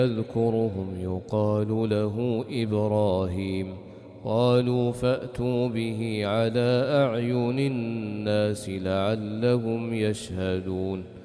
يذكرهم يقال له إبراهيم. قالوا فأتوا به على أعين الناس لعلهم يشهدون.